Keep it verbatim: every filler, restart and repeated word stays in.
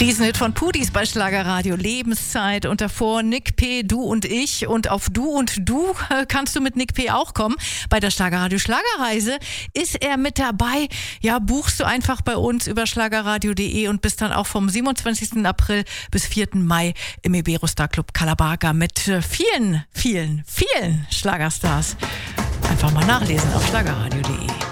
Riesenhit von Pudis bei Schlagerradio, Lebenszeit, und davor Nick P., Du und ich, und auf Du und Du kannst du mit Nick P. auch kommen. Bei der Schlagerradio Schlagerreise ist er mit dabei. Ja, buchst du einfach bei uns über schlagerradio punkt de und bist dann auch vom siebenundzwanzigsten April bis vierten Mai im Iberostar Club Calabaga mit vielen, vielen, vielen Schlagerstars. Einfach mal nachlesen auf schlagerradio punkt de.